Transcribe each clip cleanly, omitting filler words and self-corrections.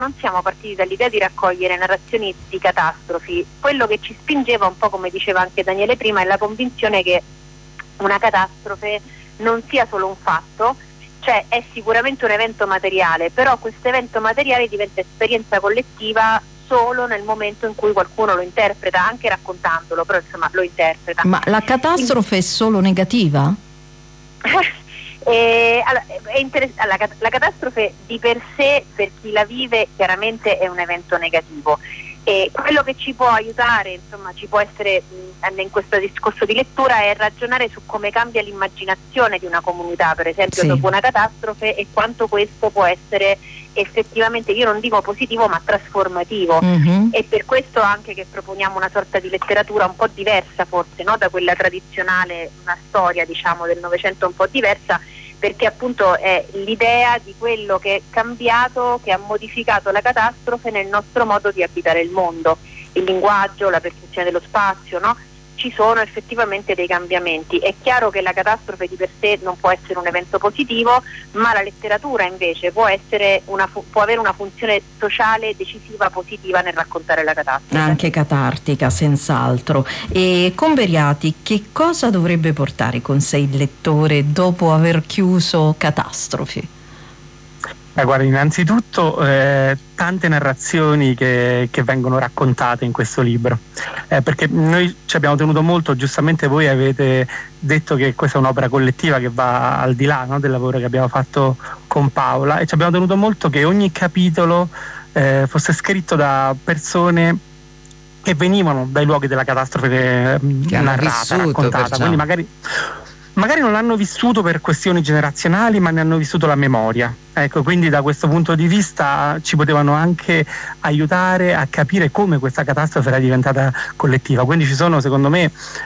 non siamo partiti dall'idea di raccogliere narrazioni di catastrofi. Quello che ci spingeva, un po' come diceva anche Daniele prima, è la convinzione che una catastrofe non sia solo un fatto, cioè è sicuramente un evento materiale, però questo evento materiale diventa esperienza collettiva solo nel momento in cui qualcuno lo interpreta, anche raccontandolo, però insomma lo interpreta. Ma la catastrofe è solo negativa? La catastrofe di per sé, per chi la vive, chiaramente è un evento negativo. E quello che ci può aiutare, insomma, ci può essere in questo discorso di lettura, è ragionare su come cambia l'immaginazione di una comunità, per esempio, dopo una catastrofe, e quanto questo può essere effettivamente, io non dico positivo, ma trasformativo. E per questo anche che proponiamo una sorta di letteratura un po' diversa, forse, no? Da quella tradizionale, una storia, diciamo, del Novecento un po' diversa, perché appunto è l'idea di quello che è cambiato, che ha modificato la catastrofe nel nostro modo di abitare il mondo, il linguaggio, la percezione dello spazio, no? Ci sono effettivamente dei cambiamenti. È chiaro che la catastrofe di per sé non può essere un evento positivo, ma la letteratura invece può avere una funzione sociale decisiva, positiva nel raccontare la catastrofe. Anche catartica, senz'altro. E Converiati, che cosa dovrebbe portare con sé il lettore dopo aver chiuso Catastrofi? Guarda, innanzitutto tante narrazioni che vengono raccontate in questo libro, perché noi ci abbiamo tenuto molto, giustamente voi avete detto che questa è un'opera collettiva che va al di là, no, del lavoro che abbiamo fatto con Paola, e ci abbiamo tenuto molto che ogni capitolo fosse scritto da persone che venivano dai luoghi della catastrofe narrata, raccontata, perciò. Quindi magari non l'hanno vissuto per questioni generazionali, ma ne hanno vissuto la memoria. Ecco, quindi da questo punto di vista ci potevano anche aiutare a capire come questa catastrofe era diventata collettiva. Quindi ci sono, secondo me,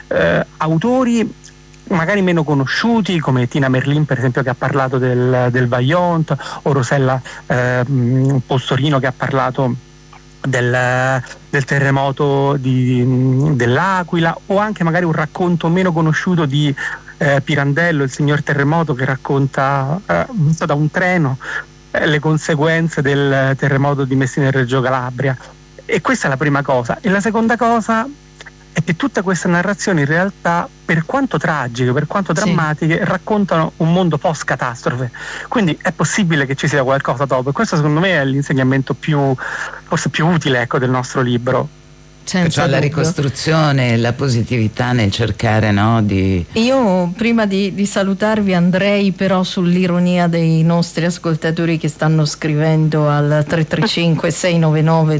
autori magari meno conosciuti, come Tina Merlin, per esempio, che ha parlato del Vaillant, o Rosella Postorino, che ha parlato del terremoto dell'Aquila, o anche magari un racconto meno conosciuto di Pirandello, il signor terremoto, che racconta visto da un treno le conseguenze del terremoto di Messina e Reggio Calabria. E questa è la prima cosa. E la seconda cosa è che tutte queste narrazioni in realtà, per quanto tragiche, per quanto drammatiche, raccontano un mondo post catastrofe, quindi è possibile che ci sia qualcosa dopo, e questo secondo me è l'insegnamento forse più utile, ecco, del nostro libro. Cioè la ricostruzione, la positività nel cercare, no, di... Io prima di salutarvi andrei però sull'ironia dei nostri ascoltatori che stanno scrivendo al 335 699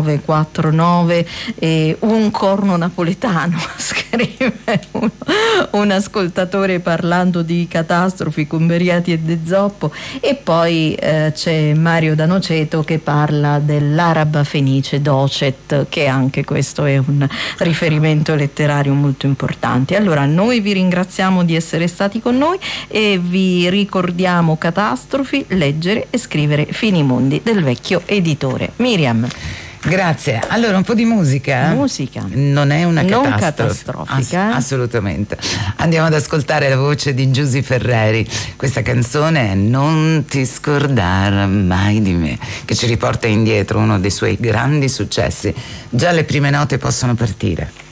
2949 un corno napoletano, scrive un ascoltatore parlando di catastrofi, Converiati e De Zoppo, e poi c'è Mario da Noceto che parla dell'araba fenice Docet, che anche questo è un riferimento letterario molto importante. Allora noi vi ringraziamo di essere stati con noi e vi ricordiamo Catastrofi, leggere e scrivere finimondi, del vecchio editore. Miriam. Grazie. Allora un po' di musica. Musica. Non è una non catastrofe. catastrofica. Assolutamente. Andiamo ad ascoltare la voce di Giusy Ferreri. Questa canzone è Non ti scordare mai di me, che ci riporta indietro uno dei suoi grandi successi. Già le prime note possono partire.